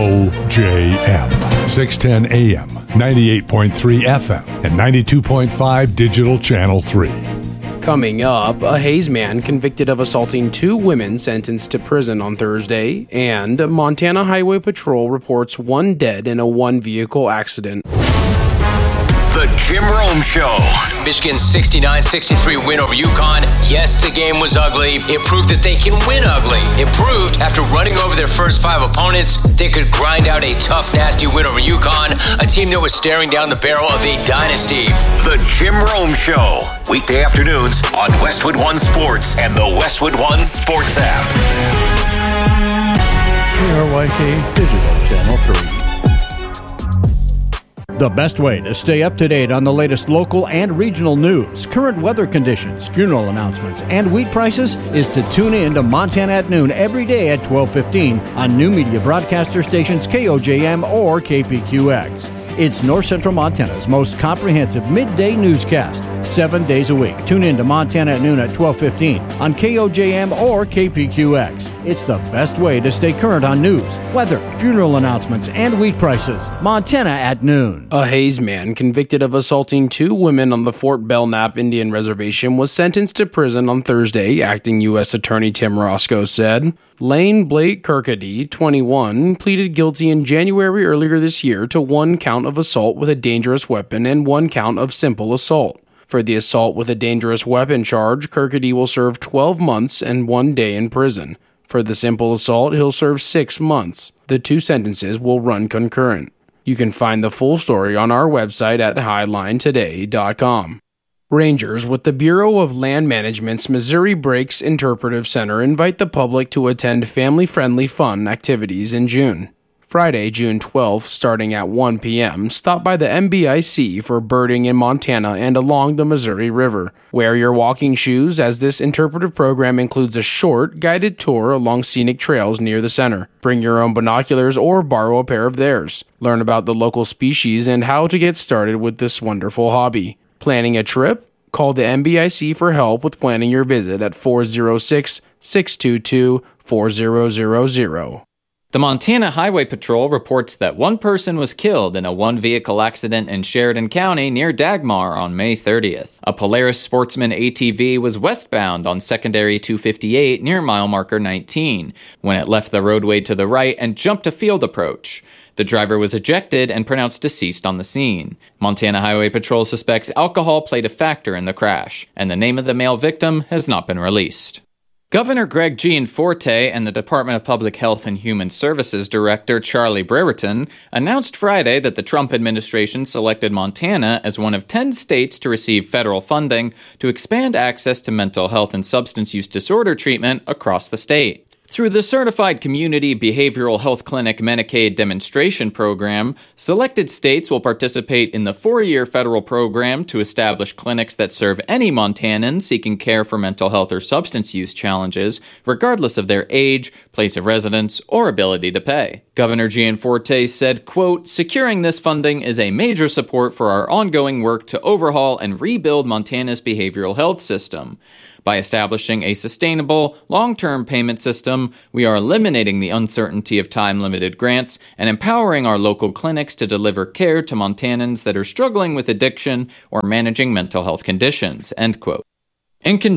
OJM, 610 AM, 98.3 FM, and 92.5 Digital Channel 3. Coming up, a Hayes man convicted of assaulting two women sentenced to prison on Thursday, and Montana Highway Patrol reports one dead in a one-vehicle accident. The Jim Rome Show. Michigan's 69-63 win over UConn. Yes, the game was ugly. It proved that they can win ugly. It proved after running over their first five opponents, they could grind out a tough, nasty win over UConn, a team that was staring down the barrel of a dynasty. The Jim Rome Show. Weekday afternoons on Westwood One Sports and the Westwood One Sports app. KRYK Digital Channel 3. The best way to stay up to date on the latest local and regional news, current weather conditions, funeral announcements, and wheat prices is to tune in to Montana at Noon every day at 12:15 on new media broadcaster stations KOJM or KPQX. It's North Central Montana's most comprehensive midday newscast, 7 days a week. Tune in to Montana at Noon at 12:15 on KOJM or KPQX. It's the best way to stay current on news, weather, funeral announcements, and wheat prices. Montana at Noon. A Hayes man convicted of assaulting two women on the Fort Belknap Indian Reservation was sentenced to prison on Thursday, acting U.S. Attorney Tim Roscoe said. Lane Blake Kirkady, 21, pleaded guilty in January earlier this year to one count of assault with a dangerous weapon and one count of simple assault. For the assault with a dangerous weapon charge, Kirkady will serve 12 months and 1 day in prison. For the simple assault, he'll serve 6 months. The two sentences will run concurrent. You can find the full story on our website at highlinetoday.com. Rangers with the Bureau of Land Management's Missouri Breaks Interpretive Center invite the public to attend family-friendly fun activities in June. Friday, June 12th, starting at 1 p.m., stop by the MBIC for birding in Montana and along the Missouri River. Wear your walking shoes as this interpretive program includes a short, guided tour along scenic trails near the center. Bring your own binoculars or borrow a pair of theirs. Learn about the local species and how to get started with this wonderful hobby. Planning a trip? Call the MBIC for help with planning your visit at 406-622-4000. The Montana Highway Patrol reports that one person was killed in a one-vehicle accident in Sheridan County near Dagmar on May 30th. A Polaris Sportsman ATV was westbound on Secondary 258 near mile marker 19 when it left the roadway to the right and jumped a field approach. The driver was ejected and pronounced deceased on the scene. Montana Highway Patrol suspects alcohol played a factor in the crash, and the name of the male victim has not been released. Governor Greg Gianforte and the Department of Public Health and Human Services Director Charlie Brereton announced Friday that the Trump administration selected Montana as one of 10 states to receive federal funding to expand access to mental health and substance use disorder treatment across the state. Through the Certified Community Behavioral Health Clinic Medicaid Demonstration Program, selected states will participate in the 4-year federal program to establish clinics that serve any Montanan seeking care for mental health or substance use challenges, regardless of their age, place of residence, or ability to pay. Governor Gianforte said, quote, "Securing this funding is a major support for our ongoing work to overhaul and rebuild Montana's behavioral health system. By establishing a sustainable, long-term payment system, we are eliminating the uncertainty of time-limited grants and empowering our local clinics to deliver care to Montanans that are struggling with addiction or managing mental health conditions," end quote. In